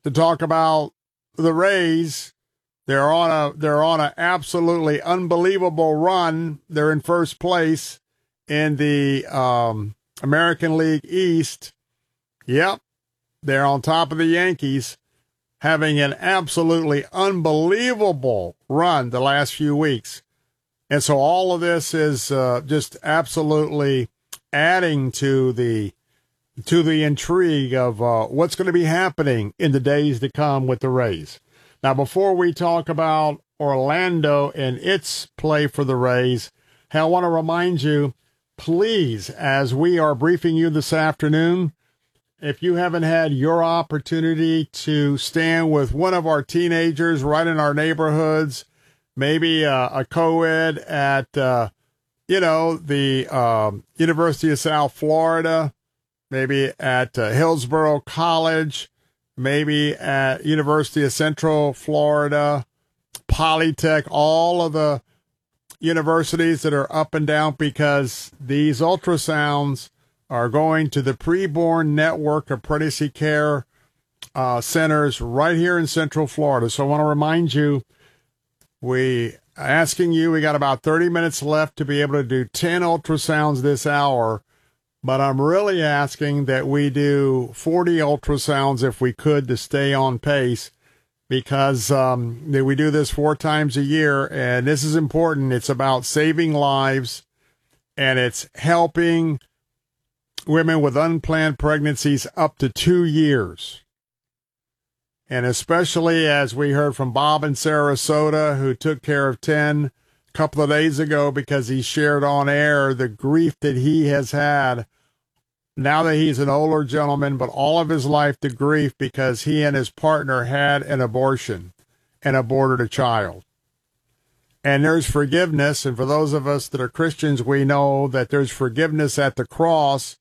to talk about the Rays. They're on a absolutely unbelievable run. They're in first place in the American League East. Yep, they're on top of the Yankees, having an absolutely unbelievable run the last few weeks. And so all of this is just absolutely adding to the intrigue of what's going to be happening in the days to come with the Rays. Now, before we talk about Orlando and its play for the Rays, I want to remind you, please, as we are briefing you this afternoon, if you haven't had your opportunity to stand with one of our teenagers right in our neighborhoods, maybe a co-ed at, the University of South Florida, maybe at Hillsborough College, maybe at University of Central Florida, Polytech, all of the universities that are up and down, because these ultrasounds are going to the preborn network of pregnancy care centers right here in Central Florida. So I want to remind you, we got about 30 minutes left to be able to do 10 ultrasounds this hour. But I'm really asking that we do 40 ultrasounds if we could to stay on pace, because we do this 4 times a year, and this is important. It's about saving lives, and it's helping women with unplanned pregnancies up to 2 years. And especially as we heard from Bob in Sarasota, who took care of 10 a couple of days ago because he shared on air the grief that he has had now that he's an older gentleman, but all of his life the grief because he and his partner had an abortion and aborted a child. And there's forgiveness, and for those of us that are Christians, we know that there's forgiveness at the cross,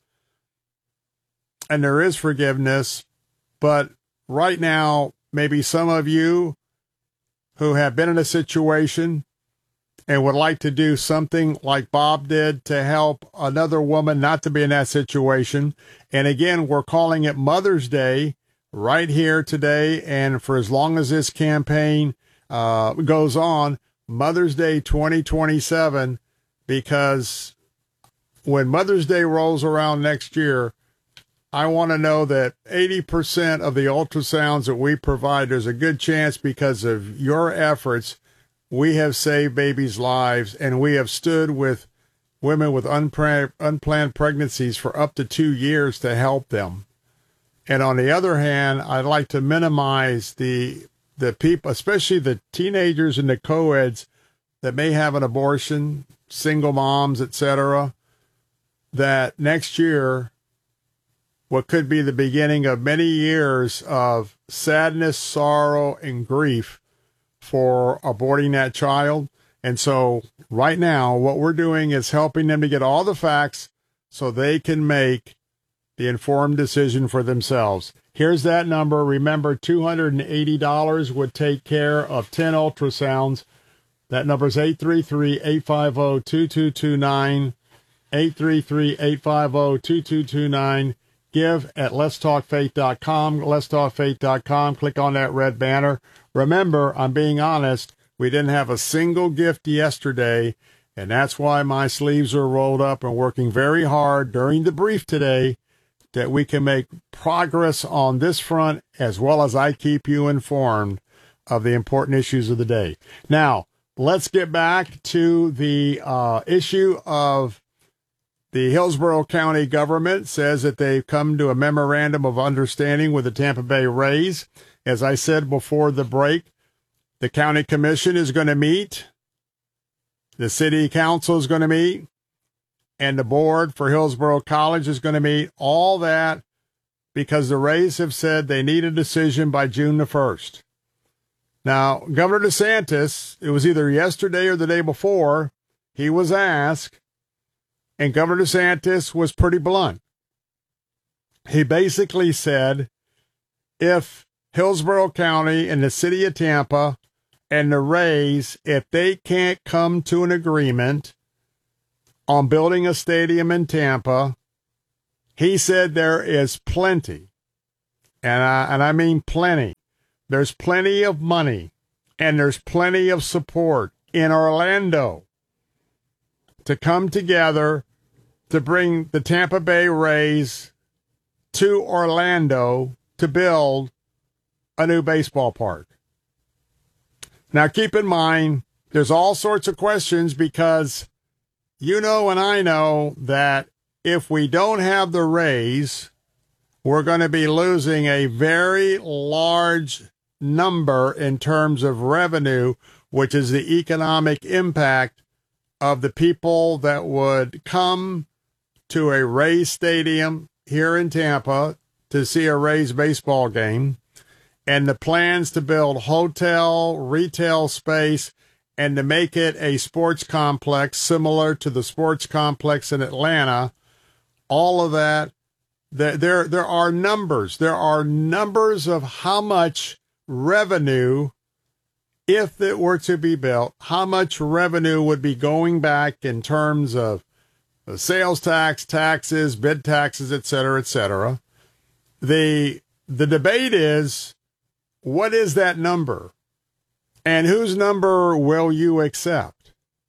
and there is forgiveness, but right now, maybe some of you who have been in a situation and would like to do something like Bob did to help another woman not to be in that situation. And again, we're calling it Mother's Day right here today. And for as long as this campaign goes on, Mother's Day 2027, because when Mother's Day rolls around next year, I want to know that 80% of the ultrasounds that we provide, there's a good chance because of your efforts, we have saved babies' lives, and we have stood with women with unplanned pregnancies for up to 2 years to help them. And on the other hand, I'd like to minimize the people, especially the teenagers and the co-eds that may have an abortion, single moms, etc., that next year, what could be the beginning of many years of sadness, sorrow, and grief for aborting that child. And so right now, what we're doing is helping them to get all the facts so they can make the informed decision for themselves. Here's that number. Remember, $280 would take care of 10 ultrasounds. That number is 833-850-2229, 833-850-2229. Give at letstalkfaith.com, letstalkfaith.com. Click on that red banner. Remember, I'm being honest, we didn't have a single gift yesterday, and that's why my sleeves are rolled up and working very hard during the brief today that we can make progress on this front, as well as I keep you informed of the important issues of the day. Now, let's get back to the issue of the Hillsborough County government says that they've come to a memorandum of understanding with the Tampa Bay Rays. As I said before the break, the county commission is going to meet, the city council is going to meet, and the board for Hillsborough College is going to meet. All that because the Rays have said they need a decision by June the 1st. Now, Governor DeSantis, it was either yesterday or the day before, he was asked, and Governor DeSantis was pretty blunt. He basically said, if Hillsborough County and the city of Tampa and the Rays, if they can't come to an agreement on building a stadium in Tampa, he said there is plenty, and I mean plenty, There's plenty of money and there's plenty of support in Orlando to come together to bring the Tampa Bay Rays to Orlando to build a new baseball park. Now, keep in mind, there's all sorts of questions because you know and I know that if we don't have the Rays, we're going to be losing a very large number in terms of revenue, which is the economic impact of the people that would come to a Rays stadium here in Tampa to see a Rays baseball game, and the plans to build hotel, retail space, and to make it a sports complex similar to the sports complex in Atlanta. All of that, there are numbers. There are numbers of how much revenue, if it were to be built, how much revenue would be going back in terms of sales tax, taxes, bid taxes, et cetera, et cetera. The debate is, what is that number? And whose number will you accept?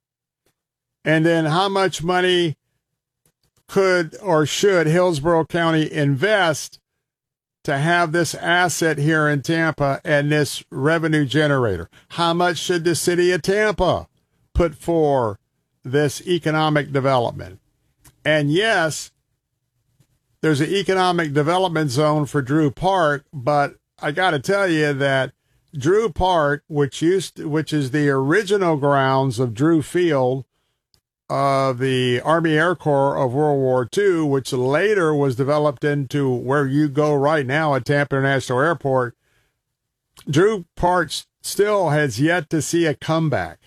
And then how much money could or should Hillsborough County invest to have this asset here in Tampa and this revenue generator? How much should the city of Tampa put for this economic development? And yes, there's an economic development zone for Drew Park, but I got to tell you that Drew Park, which is the original grounds of Drew Field of the Army Air Corps of World War II, which later was developed into where you go right now at Tampa International Airport, Drew Park still has yet to see a comeback.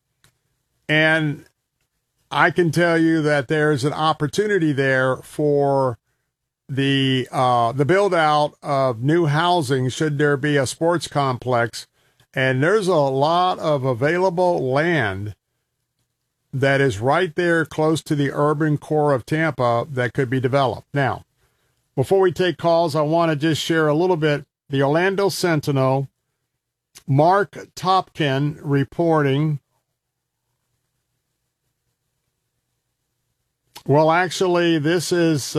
And I can tell you that there's an opportunity there for the build out of new housing should there be a sports complex, and there's a lot of available land that is right there close to the urban core of Tampa that could be developed. Now, before we take calls, I want to just share a little bit. The Orlando Sentinel, Mark Topkin reporting. Well, actually, this is,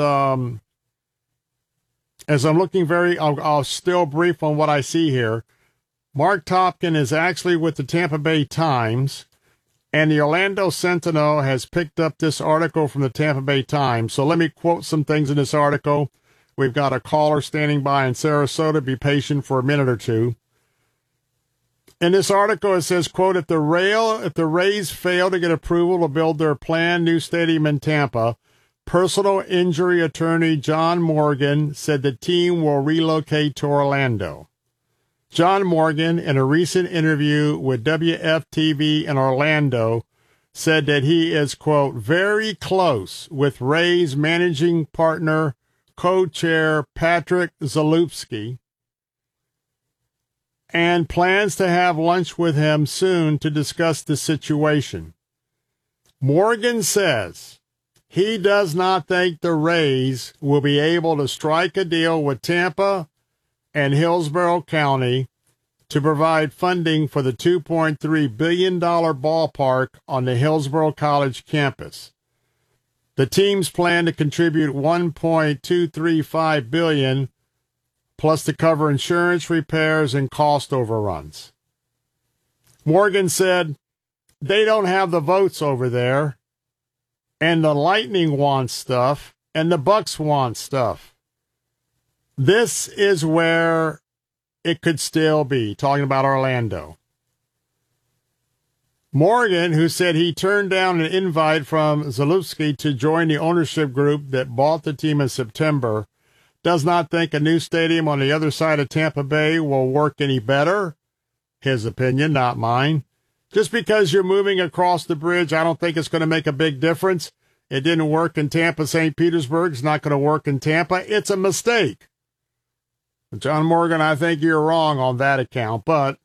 as I'm looking I'll still brief on what I see here. Mark Topkin is actually with the Tampa Bay Times, and the Orlando Sentinel has picked up this article from the Tampa Bay Times. So let me quote some things in this article. We've got a caller standing by in Sarasota. Be patient for a minute or two. In this article, it says, quote, if the Rays fail to get approval to build their planned new stadium in Tampa, personal injury attorney John Morgan said the team will relocate to Orlando. John Morgan, in a recent interview with WFTV in Orlando, said that he is, quote, very close with Rays managing partner, co-chair Patrick Zalewski, and plans to have lunch with him soon to discuss the situation. Morgan says he does not think the Rays will be able to strike a deal with Tampa and Hillsborough County to provide funding for the $2.3 billion ballpark on the Hillsborough College campus. The teams plan to contribute $1.235 billion plus to cover insurance repairs and cost overruns. Morgan said they don't have the votes over there, and the Lightning wants stuff, and the Bucks want stuff. This is where it could still be, talking about Orlando. Morgan, who said he turned down an invite from Zalewski to join the ownership group that bought the team in September, does not think a new stadium on the other side of Tampa Bay will work any better. His opinion, not mine. Just because you're moving across the bridge, I don't think it's going to make a big difference. It didn't work in Tampa, St. Petersburg. It's not going to work in Tampa. It's a mistake. John Morgan, I think you're wrong on that account, but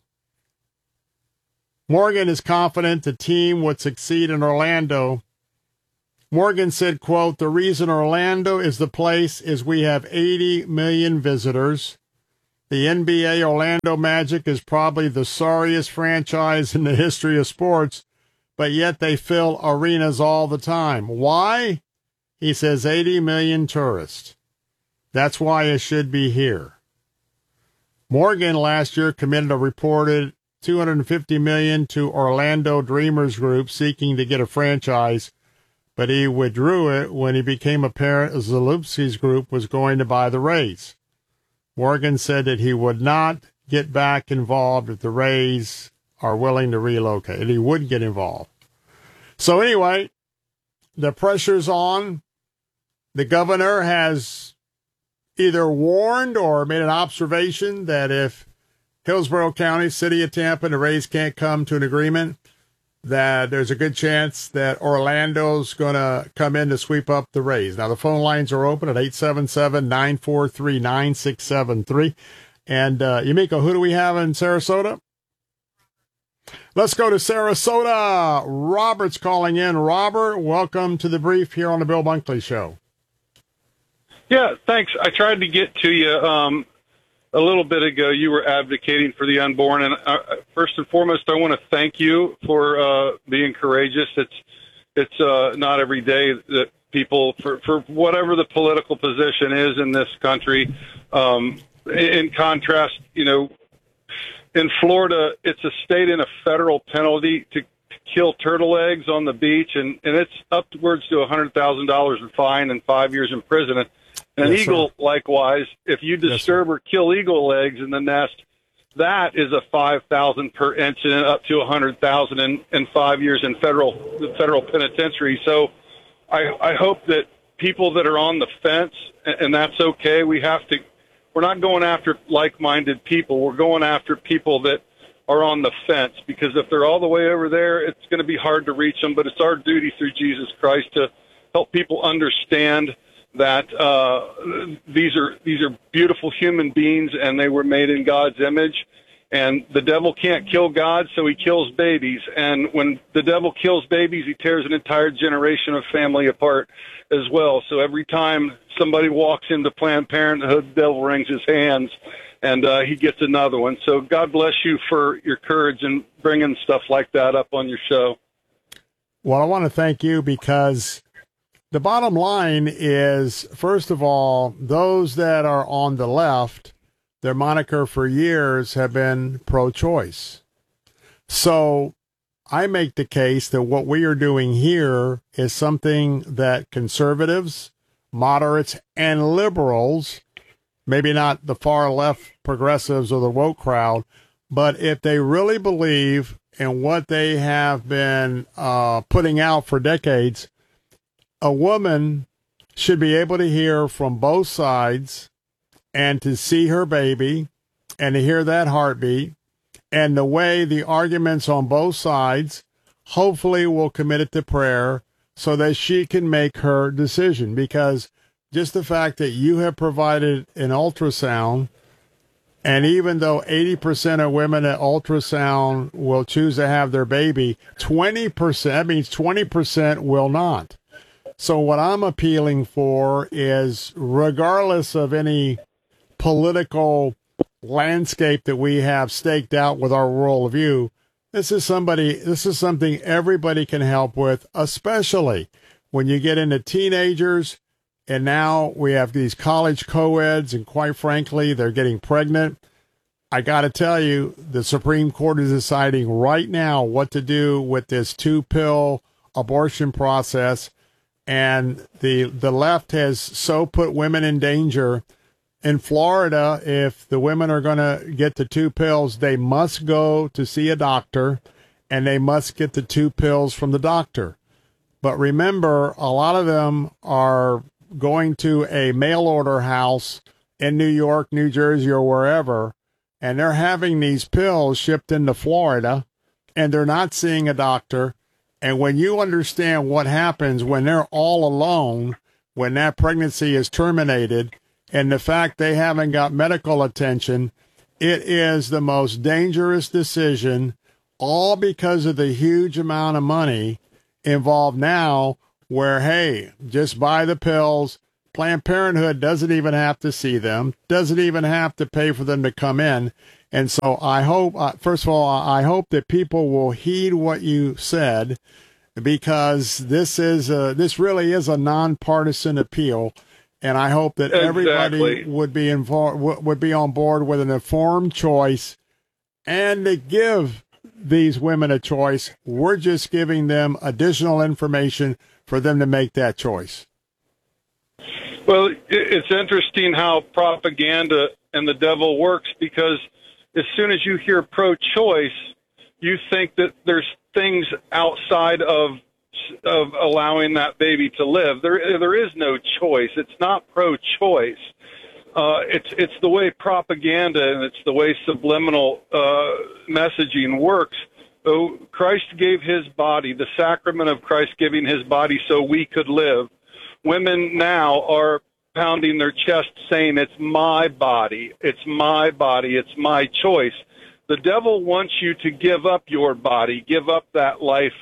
Morgan is confident the team would succeed in Orlando. Morgan said, quote, the reason Orlando is the place is we have 80 million visitors. The NBA Orlando Magic is probably the sorriest franchise in the history of sports, but yet they fill arenas all the time. Why? He says 80 million tourists. That's why it should be here. Morgan last year committed a reported $250 million to Orlando Dreamers Group seeking to get a franchise, but he withdrew it when he became apparent Zalewski's group was going to buy the Rays. Morgan said that he would not get back involved if the Rays are willing to relocate. He wouldn't get involved. So anyway, the pressure's on. The governor has either warned or made an observation that if Hillsborough County, City of Tampa, and the Rays can't come to an agreement, that there's a good chance that Orlando's going to come in to sweep up the Rays. Now, the phone lines are open at 877-943-9673. And, Yumiko, who do we have in Sarasota? Let's go to Sarasota. Robert's calling in. Robert, welcome to the brief here on the Bill Bunkley Show. Yeah, thanks. I tried to get to you a little bit ago. You were advocating for the unborn, and first and foremost, I want to thank you for being courageous. It's not every day that people, for whatever the political position is in this country, in contrast, in Florida, it's a state and a federal penalty to kill turtle eggs on the beach, and it's upwards to $100,000 in fine and 5 years imprisonment. An eagle, likewise, if you disturb or kill eagle eggs in the nest, that is a $5,000 per incident, up to $100,000 in 5 years in federal penitentiary. So, I hope that people that are on the fence, and that's okay. We're not going after like-minded people. We're going after people that are on the fence, because if they're all the way over there, it's going to be hard to reach them. But it's our duty through Jesus Christ to help people understand that these are beautiful human beings, and they were made in God's image. And the devil can't kill God, so he kills babies. And when the devil kills babies, he tears an entire generation of family apart as well. So every time somebody walks into Planned Parenthood, the devil wrings his hands, and he gets another one. So God bless you for your courage and bringing stuff like that up on your show. Well, I want to thank you, because the bottom line is, first of all, those that are on the left, their moniker for years have been pro-choice. So I make the case that what we are doing here is something that conservatives, moderates, and liberals, maybe not the far left progressives or the woke crowd, but if they really believe in what they have been putting out for decades, a woman should be able to hear from both sides and to see her baby and to hear that heartbeat, and the way the arguments on both sides hopefully will commit it to prayer so that she can make her decision. Because just the fact that you have provided an ultrasound, and even though 80% of women at ultrasound will choose to have their baby, 20%, that means 20% will not. So what I'm appealing for is, regardless of any political landscape that we have staked out with our world view, this is something everybody can help with, especially when you get into teenagers. And now we have these college co-eds, and quite frankly, they're getting pregnant. I got to tell you, the Supreme Court is deciding right now what to do with this 2-pill abortion process. And the left has so put women in danger. In Florida, if the women are going to get the 2 pills, they must go to see a doctor, and they must get the 2 pills from the doctor. But remember, a lot of them are going to a mail order house in New York, New Jersey, or wherever, and they're having these pills shipped into Florida, and they're not seeing a doctor. And when you understand what happens when they're all alone, when that pregnancy is terminated, and the fact they haven't got medical attention, it is the most dangerous decision, all because of the huge amount of money involved now, where, hey, just buy the pills, Planned Parenthood doesn't even have to see them, doesn't even have to pay for them to come in. And so I hope, first of all, I hope that people will heed what you said, because this really is a nonpartisan appeal. And I hope that everybody would be involved, would be on board with an informed choice, and to give these women a choice. We're just giving them additional information for them to make that choice. Well, it's interesting how propaganda and the devil works, because as soon as you hear pro-choice, you think that there's things outside of allowing that baby to live. There is no choice. It's not pro-choice. It's the way propaganda and it's the way subliminal messaging works. So Christ gave his body, the sacrament of Christ giving his body so we could live. Women now are pounding their chest saying, it's my body, it's my body, it's my choice. The devil wants you to give up your body, give up that life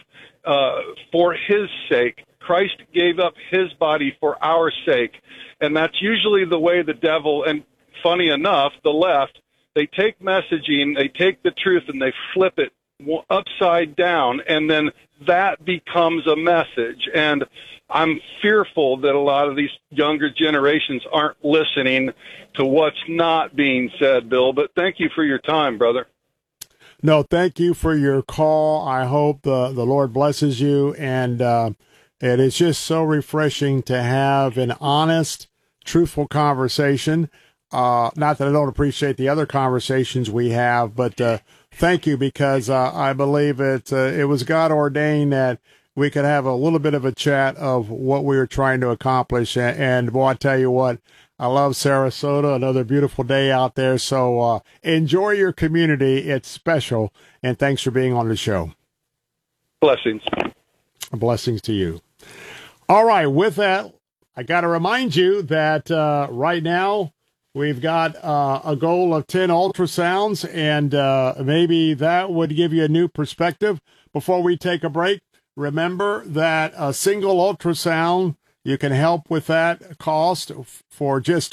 for his sake. Christ gave up his body for our sake. And that's usually the way the devil, and funny enough, the left, they take messaging, they take the truth, and they flip it upside down, and then that becomes a message. And I'm fearful that a lot of these younger generations aren't listening to what's not being said, Bill. But thank you for your time, brother. No, thank you for your call. I hope the Lord blesses you, and it is just so refreshing to have an honest, truthful conversation. Not that I don't appreciate the other conversations we have, but thank you, because I believe it was God ordained that we could have a little bit of a chat of what we were trying to accomplish. And boy, I tell you what, I love Sarasota, another beautiful day out there. So enjoy your community. It's special. And thanks for being on the show. Blessings. Blessings to you. All right. With that, I got to remind you that right now we've got a goal of 10 ultrasounds, and maybe that would give you a new perspective. Before we take a break, remember that a single ultrasound, you can help with that cost for just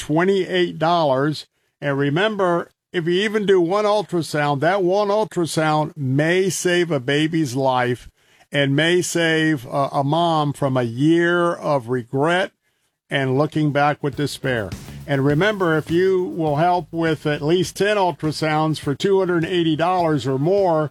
$28. And remember, if you even do one ultrasound, that one ultrasound may save a baby's life and may save a mom from a year of regret and looking back with despair. And remember, if you will help with at least 10 ultrasounds for $280 or more,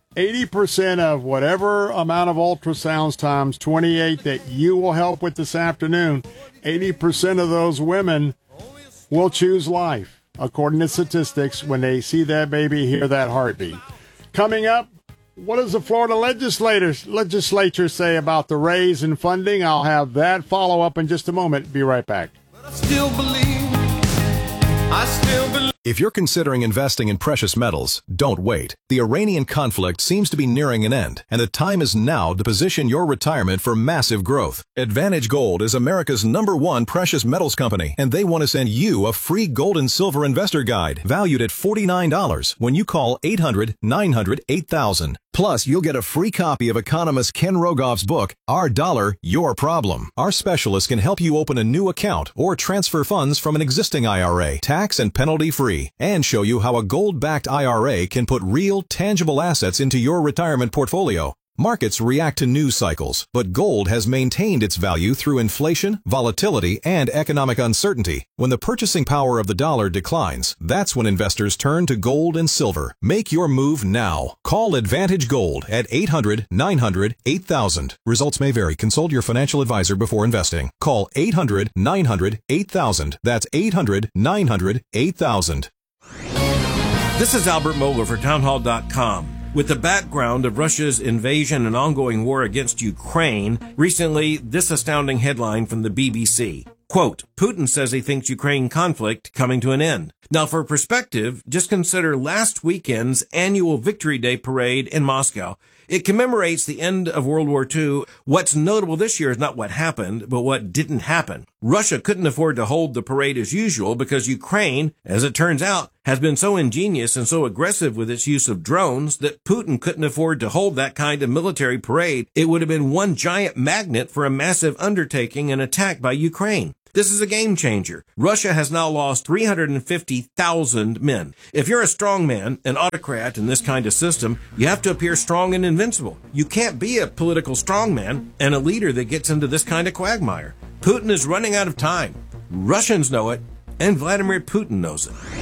80% of whatever amount of ultrasounds times 28 that you will help with this afternoon, 80% of those women will choose life, according to statistics, when they see that baby, hear that heartbeat. Coming up, what does the Florida legislature say about the raise in funding? I'll have that follow up in just a moment. Be right back. But I still believe. If you're considering investing in precious metals, don't wait. The Iranian conflict seems to be nearing an end, and the time is now to position your retirement for massive growth. Advantage Gold is America's #1 precious metals company, and they want to send you a free gold and silver investor guide valued at $49 when you call 800-900-8000. Plus, you'll get a free copy of economist Ken Rogoff's book, Our Dollar, Your Problem. Our specialists can help you open a new account or transfer funds from an existing IRA, tax and penalty-free, and show you how a gold-backed IRA can put real, tangible assets into your retirement portfolio. Markets react to news cycles, but gold has maintained its value through inflation, volatility, and economic uncertainty. When the purchasing power of the dollar declines, that's when investors turn to gold and silver. Make your move now. Call Advantage Gold at 800-900-8000. Results may vary. Consult your financial advisor before investing. Call 800-900-8000. That's 800-900-8000. This is Albert Mohler for Townhall.com. With the background of Russia's invasion and ongoing war against Ukraine, recently this astounding headline from the BBC. Quote, Putin says he thinks Ukraine conflict coming to an end. Now, for perspective, just consider last weekend's annual Victory Day parade in Moscow. It commemorates the end of World War II. What's notable this year is not what happened, but what didn't happen. Russia couldn't afford to hold the parade as usual because Ukraine, as it turns out, has been so ingenious and so aggressive with its use of drones that Putin couldn't afford to hold that kind of military parade. It would have been one giant magnet for a massive undertaking and attack by Ukraine. This is a game changer. Russia has now lost 350,000 men. If you're a strong man, an autocrat in this kind of system, you have to appear strong and invincible. You can't be a political strongman and a leader that gets into this kind of quagmire. Putin is running out of time. Russians know it, and Vladimir Putin knows it.